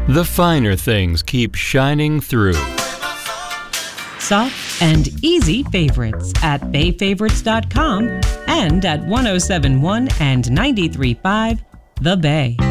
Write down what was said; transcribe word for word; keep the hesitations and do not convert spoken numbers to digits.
The finer things keep shining through. Soft and easy favorites at bay favorites dot com and at one oh seven point one and ninety-three point five The Bay.